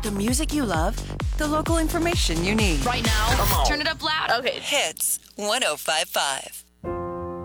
The music you love, the local information you need. Right now, Come on. turn it up loud. Okay. Hits 105.5.